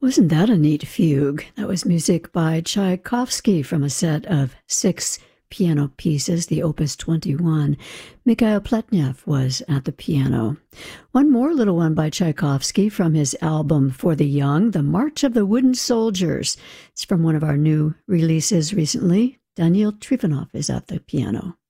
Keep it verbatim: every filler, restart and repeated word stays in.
Wasn't that a neat fugue? That was music by Tchaikovsky from a set of six piano pieces, the Opus twenty-one. Mikhail Pletnev was at the piano. One more little one by Tchaikovsky from his album For the Young, The March of the Wooden Soldiers. It's from one of our new releases recently. Daniil Trifonov is at the piano.